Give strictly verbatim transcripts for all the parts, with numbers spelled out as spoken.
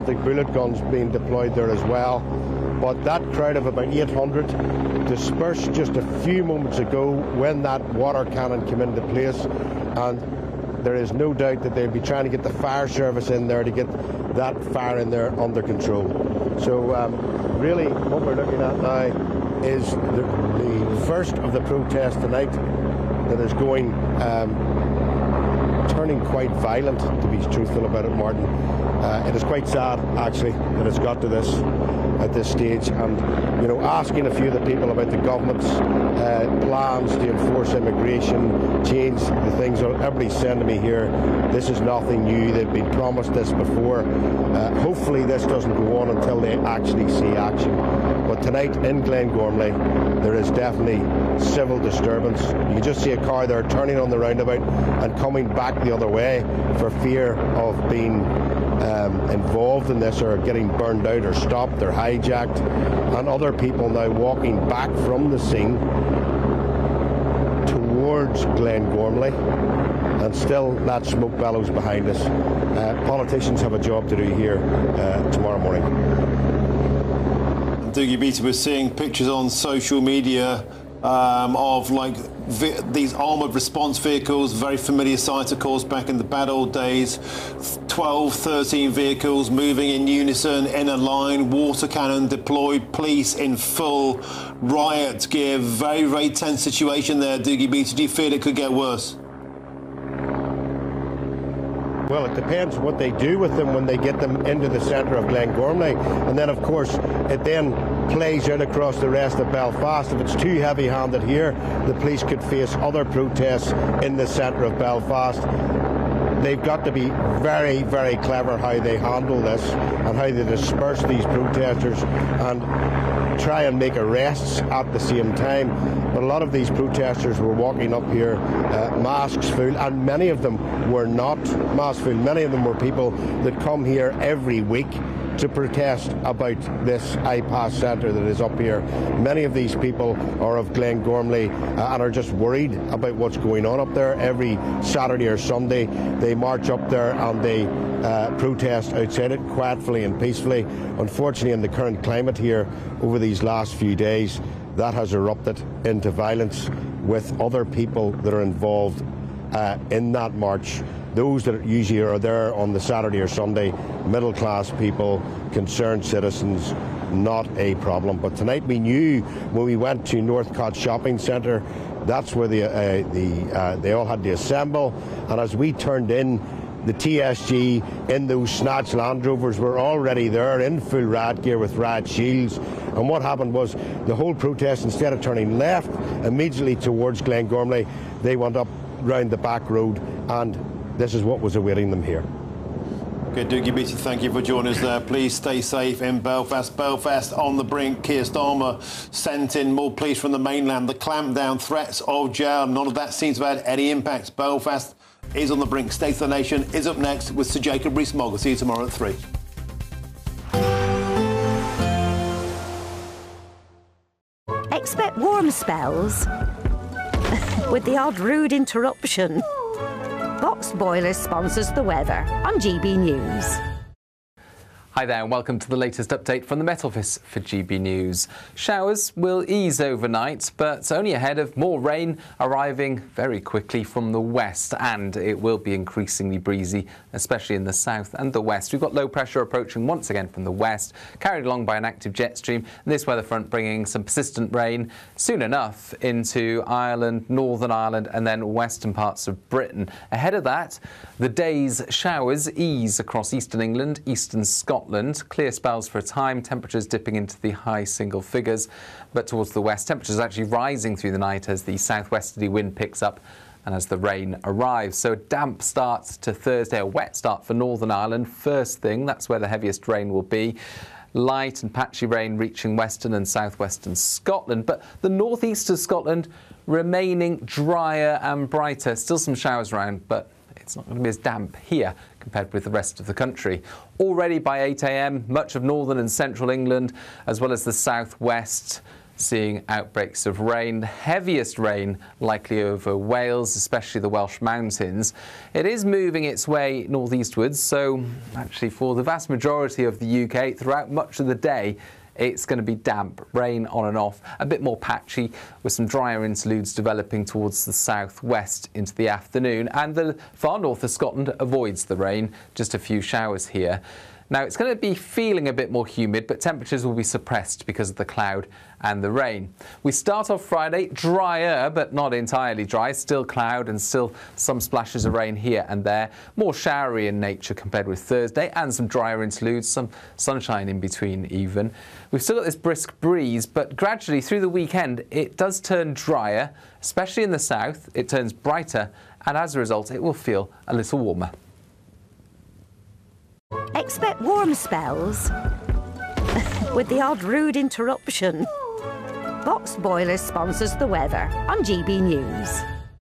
The bullet guns being deployed there as well. But that crowd of about eight hundred dispersed just a few moments ago when that water cannon came into place, and there is no doubt that they'll be trying to get the fire service in there to get that fire in there under control. So um, really what we're looking at now is the, the first of the protests tonight that is going, um, turning quite violent, to be truthful about it, Martin. Uh, it is quite sad, actually, that it's got to this at this stage, and you know, asking a few of the people about the government's uh, plans to enforce immigration, change the things that everybody's saying to me here. This is nothing new. They've been promised this before. Uh, hopefully, this doesn't go on until they actually see action. But tonight in Glengormley, there is definitely civil disturbance. You can just see a car there turning on the roundabout and coming back the other way for fear of being Um, involved in this, or getting burned out or stopped or hijacked, and other people now walking back from the scene towards Glengormley, and still that smoke bellows behind us. Uh, politicians have a job to do here uh, tomorrow morning. Dougie Beattie, we're seeing pictures on social media um, of like these armoured response vehicles, very familiar sight, of course, back in the bad old days. twelve, thirteen vehicles moving in unison, in a line, water cannon deployed, police in full riot gear. Very, very tense situation there, Dougie Beattie. Do you feel it could get worse? Well, it depends what they do with them when they get them into the centre of Glengormley. And then, of course, it then plays out across the rest of Belfast. If it's too heavy-handed here, the police could face other protests in the centre of Belfast. They've got to be very, very clever how they handle this and how they disperse these protesters and try and make arrests at the same time. But a lot of these protesters were walking up here uh, masks full, and many of them were not mask full. Many of them were people that come here every week to protest about this I PASS centre that is up here. Many of these people are of Glengormley uh, and are just worried about what's going on up there. Every Saturday or Sunday they march up there and they uh, protest outside it quietly and peacefully. Unfortunately, in the current climate here over these last few days, that has erupted into violence with other people that are involved uh, in that march. Those that usually are there on the Saturday or Sunday, middle-class people, concerned citizens, not a problem. But tonight we knew when we went to Northcott Shopping Centre, that's where the, uh, the, uh, they all had to assemble. And as we turned in, the T S G in those snatched Land Rovers were already there in full riot gear with riot shields. And what happened was the whole protest, instead of turning left immediately towards Glengormley, they went up round the back road, and this is what was awaiting them here. Okay, Dougie Beattie, thank you for joining us there. Please stay safe in Belfast. Belfast on the brink. Keir Starmer sent in more police from the mainland. The clampdown, threats of jail, none of that seems to have had any impact. Belfast is on the brink. State of the Nation is up next with Sir Jacob Rees-Mogg. I'll see you tomorrow at three. Expect warm spells with the odd rude interruption. Box Boilers sponsors the weather on G B News. Hi there and welcome to the latest update from the Met Office for G B News. Showers will ease overnight, but only ahead of more rain arriving very quickly from the west, and it will be increasingly breezy, especially in the south and the west. We've got low pressure approaching once again from the west, carried along by an active jet stream, and this weather front bringing some persistent rain soon enough into Ireland, Northern Ireland and then western parts of Britain. Ahead of that, the day's showers ease across eastern England, eastern Scotland. Clear spells for a time, temperatures dipping into the high single figures, but towards the west, temperatures actually rising through the night as the southwesterly wind picks up and as the rain arrives. So a damp start to Thursday, a wet start for Northern Ireland. First thing, that's where the heaviest rain will be. Light and patchy rain reaching western and southwestern Scotland, but the northeast of Scotland remaining drier and brighter. Still some showers around, but it's not going to be as damp here compared with the rest of the country. Already by eight a m, much of northern and central England, as well as the southwest, seeing outbreaks of rain, the heaviest rain likely over Wales, especially the Welsh mountains. It is moving its way northeastwards, so actually for the vast majority of the U K, throughout much of the day, it's going to be damp, rain on and off, a bit more patchy with some drier interludes developing towards the southwest into the afternoon. And the far north of Scotland avoids the rain, just a few showers here. Now, it's going to be feeling a bit more humid, but temperatures will be suppressed because of the cloud and the rain. We start off Friday drier, but not entirely dry. Still cloud and still some splashes of rain here and there. More showery in nature compared with Thursday, and some drier interludes, some sunshine in between even. We've still got this brisk breeze, but gradually through the weekend it does turn drier, especially in the south. It turns brighter, and as a result it will feel a little warmer. Expect warm spells with the odd rude interruption. Box Boilers sponsors the weather on G B News.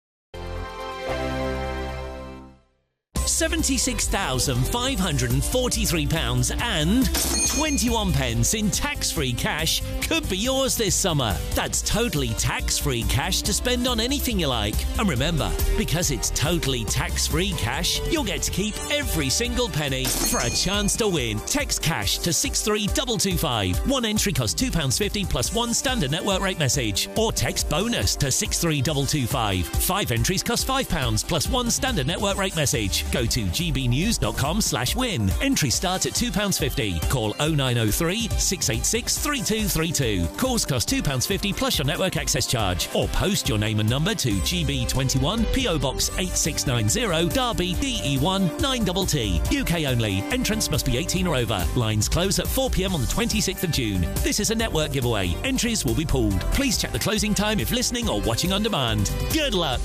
seventy-six thousand five hundred and forty-three pounds and twenty-one pence in tax-free cash could be yours this summer. That's totally tax-free cash to spend on anything you like. And remember, because it's totally tax-free cash, you'll get to keep every single penny. For a chance to win, text cash to six three two two five. One entry costs two pounds fifty plus one standard network rate message. Or text bonus to six three two two five. Five entries cost five pounds plus one standard network rate message. Go to g b news dot com slash win. Entry start at two pounds fifty. Call oh nine oh three, six eight six, three two three two. Calls cost two pounds fifty plus your network access charge. Or post your name and number to G B twenty-one, P O Box eight six nine zero, Derby, D E one nine T T. U K only. Entrance must be eighteen or over. Lines close at four p m on the twenty-sixth of June. This is a network giveaway. Entries will be pulled. Please check the closing time if listening or watching on demand. Good luck.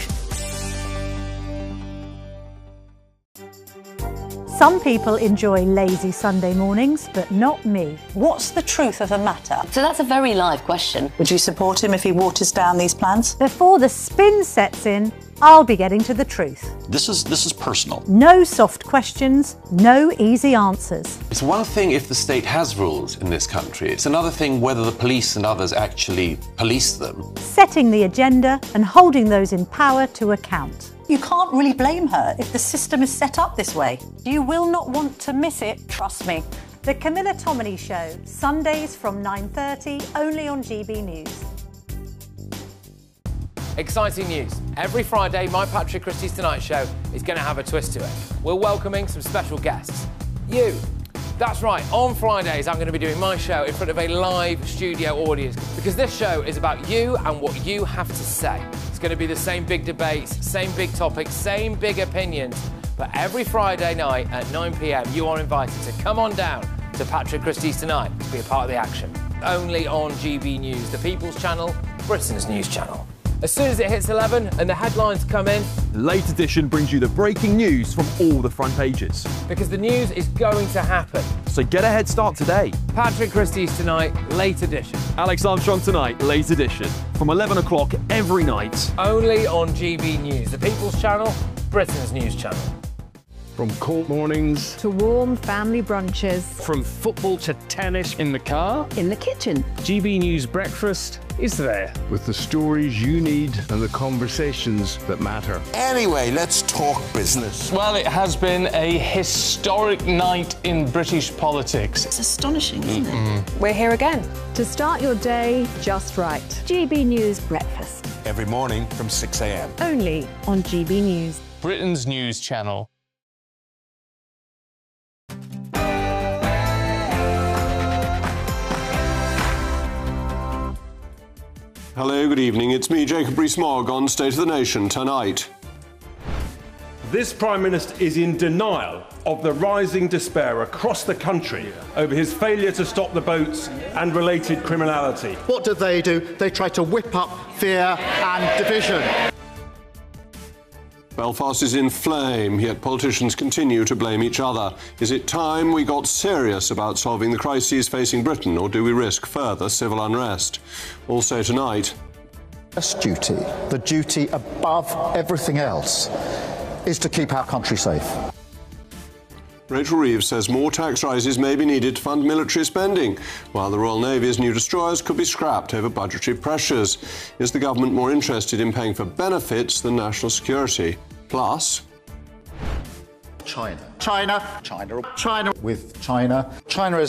Some people enjoy lazy Sunday mornings, but not me. What's the truth of the matter? So that's a very live question. Would you support him if he waters down these plans? Before the spin sets in, I'll be getting to the truth. This is this is personal. No soft questions, no easy answers. It's one thing if the state has rules in this country. It's another thing whether the police and others actually police them. Setting the agenda and holding those in power to account. You can't really blame her if the system is set up this way. You will not want to miss it, trust me. The Camilla Tominey Show, Sundays from nine thirty, only on G B News. Exciting news. Every Friday, my Patrick Christie's Tonight Show is going to have a twist to it. We're welcoming some special guests. You. That's right, on Fridays I'm going to be doing my show in front of a live studio audience because this show is about you and what you have to say. It's going to be the same big debates, same big topics, same big opinions, but every Friday night at nine p m you are invited to come on down to Patrick Christie's Tonight to be a part of the action. Only on G B News, the People's Channel, Britain's news channel. As soon as it hits eleven and the headlines come in, the Late Edition brings you the breaking news from all the front pages. Because the news is going to happen. So get a head start today. Patrick Christie's Tonight, Late Edition. Alex Armstrong Tonight, Late Edition. From eleven o'clock every night. Only on G B News, the People's Channel, Britain's news channel. From cold mornings to warm family brunches. From football to tennis in the car. In the kitchen. G B News Breakfast is there. With the stories you need and the conversations that matter. Anyway, let's talk business. Well, it has been a historic night in British politics. It's astonishing, isn't mm-hmm. it? We're here again to start your day just right. G B News Breakfast. Every morning from six a m Only on G B News. Britain's news channel. Hello, good evening. It's me, Jacob Rees-Mogg, on State of the Nation tonight. This Prime Minister is in denial of the rising despair across the country over his failure to stop the boats and related criminality. What do they do? They try to whip up fear and division. Belfast is in flame, yet politicians continue to blame each other. Is it time we got serious about solving the crises facing Britain, or do we risk further civil unrest? Also tonight. First duty, the duty above everything else, is to keep our country safe. Rachel Reeves says more tax rises may be needed to fund military spending, while the Royal Navy's new destroyers could be scrapped over budgetary pressures. Is the government more interested in paying for benefits than national security? Plus... China. China. China. China. With China. China is